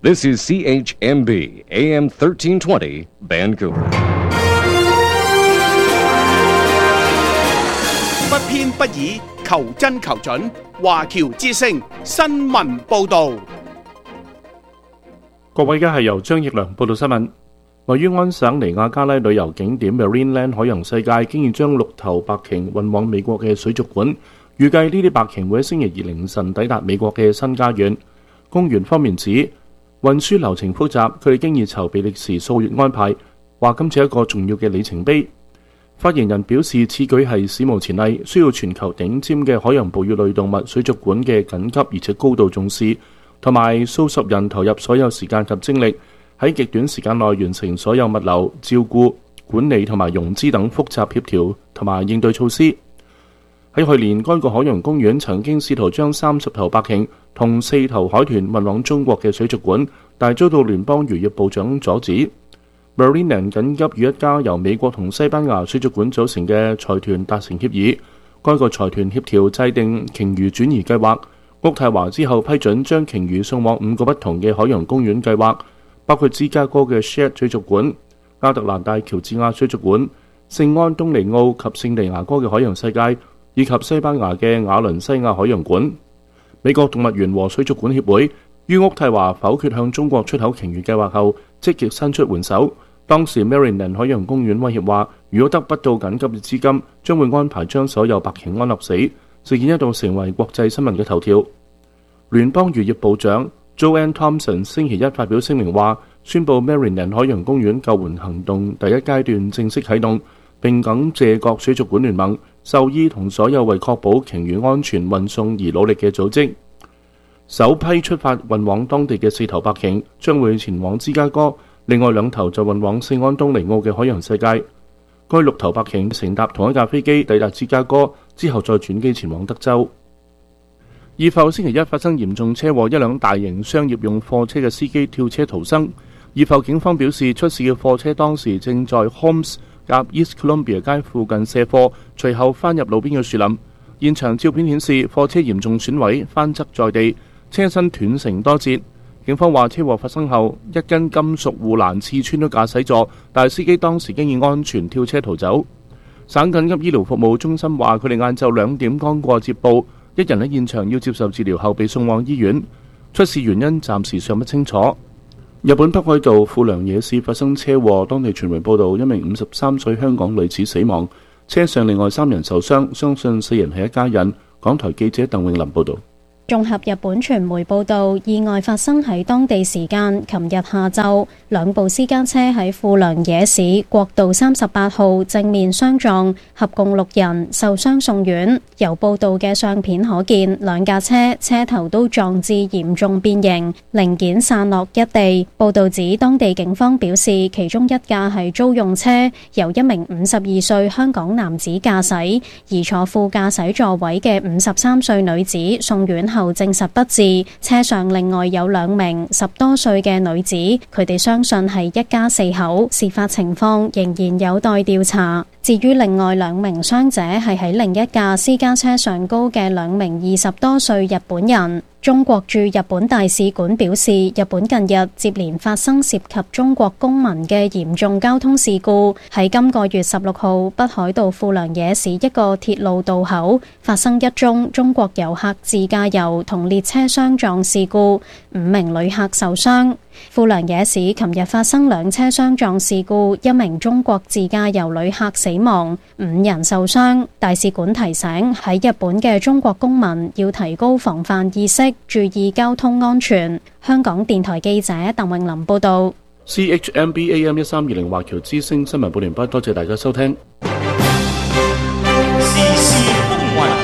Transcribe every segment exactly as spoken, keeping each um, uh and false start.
This is C H M B A M thirteen twenty Vancouver。 不偏不倚，求真求準。華僑之聲新聞報導。 各位，而家係由張奕良報道新聞。位於安省尼亞加拉旅遊景點 Marineland 海洋世界，經已將六頭白鯨運往美國嘅水族館，預計呢啲白鯨會喺星期二凌晨抵達美國嘅新家園。公園方面指運輸流程複雜，佢哋經已籌備歷時數月安排，話今次係一個重要嘅里程碑。發言人表示，此舉係史無前例，需要全球頂尖嘅海洋哺乳類動物水族館嘅緊急而且高度重視，同埋數十人投入所有時間及精力，喺極短時間內完成所有物流、照顧、管理同埋融資等複雜協調同埋應對措施。喺去年，該個海洋公園曾經試圖將三十頭白鯨同四頭海豚運往中國嘅水族館，但遭到聯邦漁業部長阻止。Marineland 緊急與一家由美國同西班牙水族館組成嘅財團達成協議，該個財團協調制定鯨魚轉移計劃。渥太華之後批准將鯨魚送往五個不同嘅海洋公園計劃，包括芝加哥嘅 Shedd 水族館、亞特蘭大喬治亞水族館、聖安東尼奧及聖地牙哥嘅海洋世界，以及西班牙嘅瓦倫西亞海洋館。美國動物園和水族館協會於渥太華否決向中國出口鯨魚計劃後，積極伸出援手。當時 Marineland 海洋公園威脅話，如果得不到緊急嘅資金，將會安排將所有白鯨安樂死。事件一度成為國際新聞嘅頭條。聯邦漁業部長 Joanne Thompson 星期一發表聲明話，宣布 Marineland 海洋公園救援行動第一階段正式啟動，並感謝各水族館聯盟、獸醫同所有為確保鯨魚安全運送而努力嘅組織。首批出發運往當地嘅四頭白鯨將會前往芝加哥，另外兩頭就運往聖安東尼奧嘅海洋世界。該六頭白鯨乘搭同一架飛機抵達芝加哥，之後再轉機前往德州。意埠星期一發生嚴重車禍，一輛大型商業用貨車嘅司機跳車逃生。意埠警方表示，出事嘅貨車當時正在 Holmes 及 East Columbia 街附近卸貨，隨後翻入路邊嘅樹林。現場照片顯示，貨車嚴重損毀，翻側在地，車身斷成多節。警方話，車禍發生後，一根金屬護欄刺穿咗駕駛座，但係司機當時經已安全跳車逃走。省緊急醫療服務中心話，佢哋晏晝兩點剛過接報，一人喺現場要接受治療後被送往醫院。出事原因暫時尚不清楚。日本北海道富良野市發生車禍，當地傳媒報道一名五十三歲香港女子死亡，車上另外三人受傷，相信四人係一家人。港台記者鄧永林報道。 綜合日本傳媒報道，意外發生喺當地時間琴日下晝，兩部私家車喺富良野市國道三十八號正面相撞，合共六人受傷送院。由報道嘅相片可見，兩架車車頭都撞至嚴重變形，零件散落一地。報道指，當地警方表示，其中一架係租用車，由一名五十二歲香港男子駕駛，而坐副駕駛座位嘅五十三歲女子送院後證實不治，車上另外有兩名十多歲嘅女子，佢哋相信係一家四口，事發情況仍然有待調查。至於另外兩名傷者係喺另一架私家車上高嘅兩名二十多歲日本人。中國駐日本大使館表示，日本近日接連發生涉及中國公民嘅嚴重交通事故。喺今個月十六號，北海道富良野市一個鐵路道口發生一宗中國遊客自駕遊同列車相撞事故，五名旅客受傷。富良野市琴日發生兩車相撞事故，一名中國自駕遊旅客死亡，五人受傷。大使館提醒喺日本嘅中國公民要提高防範意識，注意交通安全。香港電台記者鄧永林報道。 C H M B A M 一三二零華僑之聲新聞報完畢，多謝大家收聽。 時事風雲，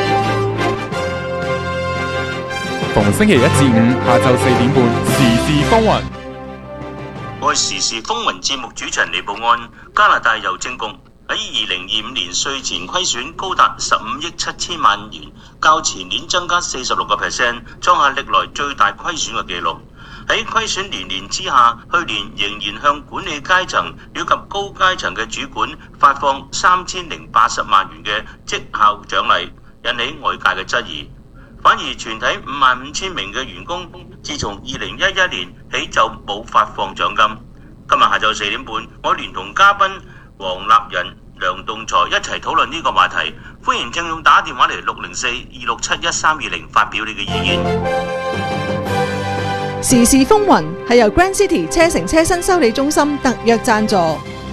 逢星期一至五下晝四點半，時事風雲。 我係時事風雲節目主持人李寶安。加拿大郵政局喺二零二五年稅前虧損高達十五億七千萬元，較前年增加四十六個 percent， 創下歷來最大虧損嘅紀錄。喺虧損連連之下，去年仍然向管理階層以及高階層嘅主管發放三千零八十萬元嘅績效獎勵，引起外界嘅質疑。 反而全體五萬五千名嘅員工，自從二零一一年起就冇發放獎金。今日下晝四點半，我聯同嘉賓黃立仁、梁棟才一齊討論呢個話題。歡迎聽眾打電話嚟六零四二六七一三二零發表你嘅意見。 時事風雲係由 Grand City 車城車身修理中心特約贊助。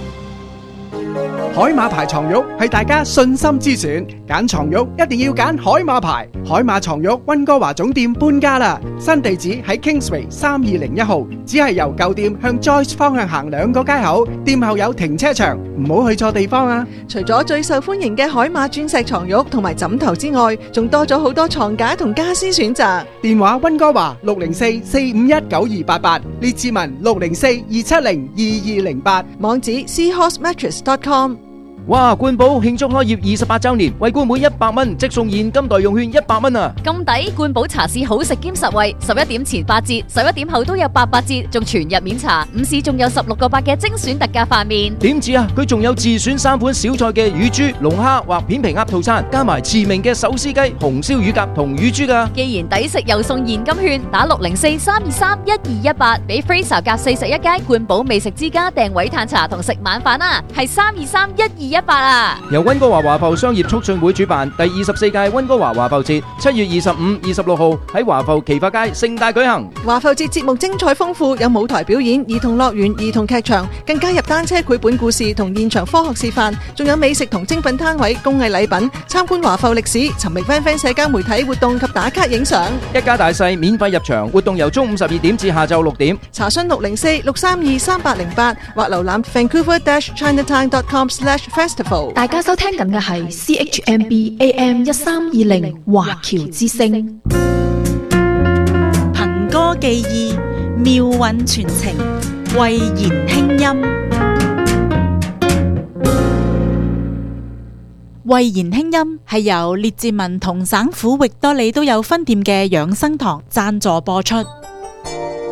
海馬牌床褥係大家信心之選，揀床褥一定要揀海馬牌。海馬床褥溫哥華總店搬家啦，新地址喺 Kingsway 三二零一號，只係由舊店向 Joyce 方向行兩個街口，店後有停車場，唔好去錯地方啊！ 除咗最受歡迎嘅海馬鑽石床褥同埋枕頭之外，仲多咗好多床架同家私選擇。 電話溫哥華六零四四五一九二八八，列治文六零四二七零二二零八， 網址 seahorse mattress dot com。 哇！冠寶慶祝開業二十八週年，為冠每一百蚊即送現金代用券一百蚊啊！ 咁抵！冠寶茶市好食兼實惠，十一點前八折，十一點後都有八八折，仲全日免茶。午市仲有十六個八嘅精選特價飯麵。 點止啊！佢仲有自選三款小菜嘅乳豬、龍蝦或片皮鴨套餐，加埋馳名嘅手撕雞、紅燒乳鴿同乳豬噶。 既然抵食又送現金券，打六零四三二三一二一八，俾 Fraser 夾四十一街冠寶美食之家訂位嘆茶同食晚飯啊！係三二三一二一八啊！ 由溫哥華華埠商業促進會主辦第二十四屆溫哥華華埠節，七月二十五、二十六號喺華埠奇發街盛大舉行。 華埠節節目精彩豐富，有舞台表演、兒童樂園、兒童劇場，更加入單車繪本故事同現場科學示範，仲有美食同精品攤位、工藝禮品，參觀華埠歷史，尋覓 Van Van 社交媒體活動及打卡影相。 一家大細免費入場，活動由中午十二點至下晝六點。 查詢六零四六三二三八零八或瀏覽 vancouver dash chinatown dot com slash festival。 大家收聽緊嘅係 C H M B A M 一三二零華僑之聲， 憑歌寄意，妙韻傳情，慧言輕音。慧言輕音係由列治文同省府域多利都有分店嘅養生堂贊助播出。